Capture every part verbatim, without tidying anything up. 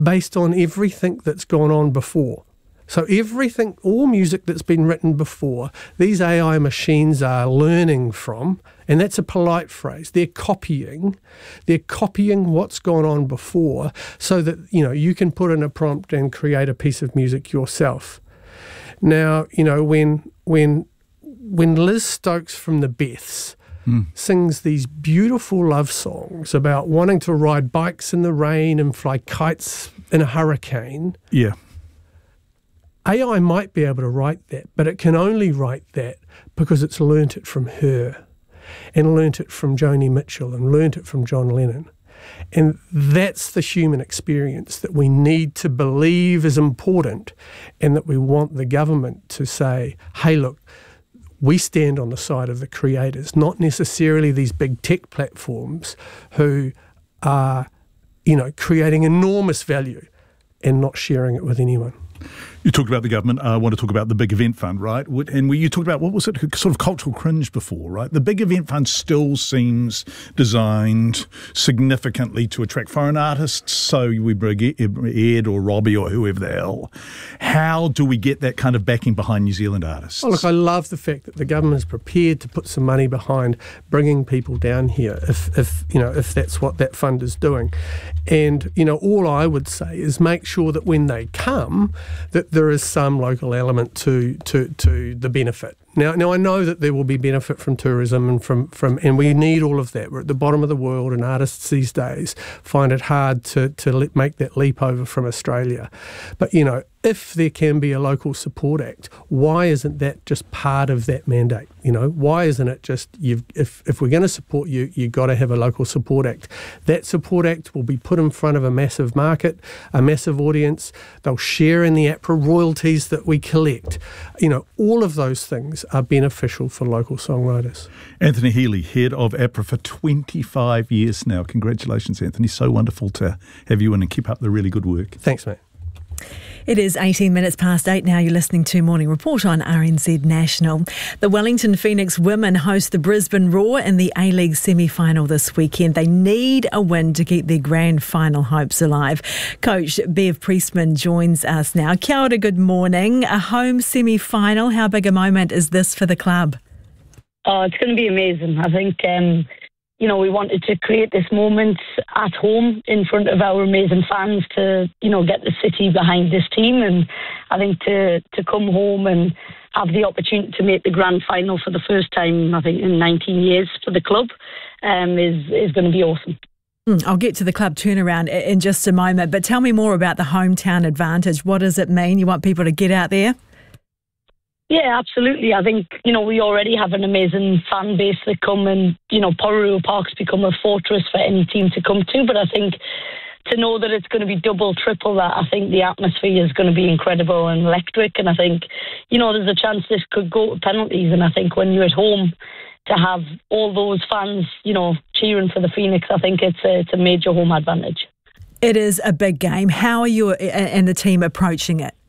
based on everything that's gone on before. So everything, all music that's been written before, these A I machines are learning from, and that's a polite phrase. They're copying. They're copying what's gone on before so that, you know, you can put in a prompt and create a piece of music yourself. Now, you know, when when when Liz Stokes from the Beths mm. sings these beautiful love songs about wanting to ride bikes in the rain and fly kites in a hurricane. Yeah. A I might be able to write that, but it can only write that because it's learnt it from her and learnt it from Joni Mitchell and learnt it from John Lennon. And that's the human experience that we need to believe is important, and that we want the government to say, hey, look, we stand on the side of the creators, not necessarily these big tech platforms who are, you know, creating enormous value and not sharing it with anyone. You talked about the government. I want to talk about the Big Event Fund, right? And we, you talked about, what was it, sort of cultural cringe before, right? The Big Event Fund still seems designed significantly to attract foreign artists. So we bring Ed or Robbie or whoever the hell. How do we get that kind of backing behind New Zealand artists? Oh, look, I love the fact that the government is prepared to put some money behind bringing people down here if, if you know, if that's what that fund is doing. And, you know, all I would say is make sure that when they come, that there is some local element to to, to the benefit. Now, now I know that there will be benefit from tourism and from, from and we need all of that. We're at the bottom of the world, and artists these days find it hard to to let, make that leap over from Australia. But, you know, if there can be a local support act, why isn't that just part of that mandate? You know, why isn't it just you've if if we're going to support you, you've got to have a local support act. That support act will be put in front of a massive market, a massive audience. They'll share in the APRA royalties that we collect. You know, all of those things are beneficial for local songwriters. Anthony Healy, head of APRA for twenty-five years now. Congratulations, Anthony. So wonderful to have you in, and keep up the really good work. Thanks, mate. It is eighteen minutes past eight now. You're listening to Morning Report on R N Z National. The Wellington Phoenix women host the Brisbane Roar in the A-League semi-final this weekend. They need a win to keep their grand final hopes alive. Coach Bev Priestman joins us now. Kia ora, good morning. A home semi-final. How big a moment is this for the club? Oh, it's going to be amazing. I think, um, you know, we wanted to create this moment at home in front of our amazing fans to, you know, get the city behind this team. And I think to, to come home and have the opportunity to make the grand final for the first time, I think, in nineteen years for the club um, is, is going to be awesome. I'll get to the club turnaround in just a moment, but tell me more about the hometown advantage. What does it mean? You want people to get out there? Yeah, absolutely. I think, you know, we already have an amazing fan base that come, and, you know, Pororua Park's become a fortress for any team to come to. But I think to know that it's going to be double, triple that, I think the atmosphere is going to be incredible and electric. And I think, you know, there's a chance this could go to penalties. And I think when you're at home, to have all those fans, you know, cheering for the Phoenix, I think it's a, it's a major home advantage. It is a big game. How are you and the team approaching it?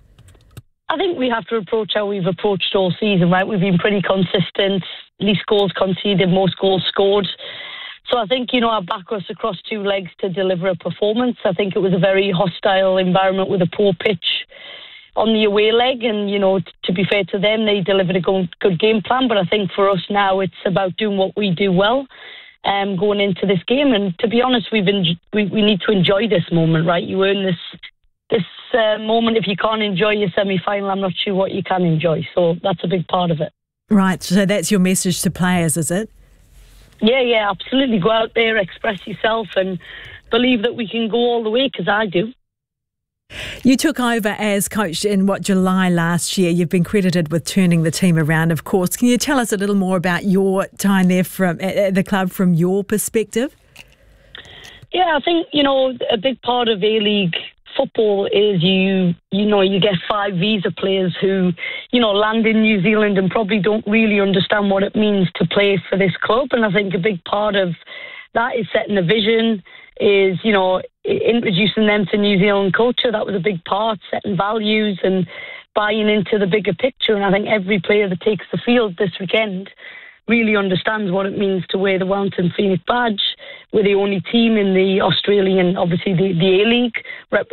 I think we have to approach how we've approached all season, right? We've been pretty consistent, least goals conceded, most goals scored. So I think, you know, our back us across two legs to deliver a performance. I think it was a very hostile environment with a poor pitch on the away leg. And, you know, t- to be fair to them, they delivered a go- good game plan. But I think for us now, it's about doing what we do well um, going into this game. And to be honest, we've en- we, we need to enjoy this moment, right? You earn this This uh, moment, if you can't enjoy your semi-final, I'm not sure what you can enjoy. So that's a big part of it. Right, so that's your message to players, is it? Yeah, yeah, absolutely. Go out there, express yourself, and believe that we can go all the way, because I do. You took over as coach in, what, July last year. You've been credited with turning the team around, of course. Can you tell us a little more about your time there from at the club from your perspective? Yeah, I think, you know, a big part of A-League football is you you know you get five visa players who you know land in New Zealand and probably don't really understand what it means to play for this club. And I think a big part of that is setting a vision, is you know introducing them to New Zealand culture. That was a big part, setting values and buying into the bigger picture. And I think every player that takes the field this weekend really understands what it means to wear the Wellington Phoenix badge. We're the only team in the Australian, obviously the, the A-League,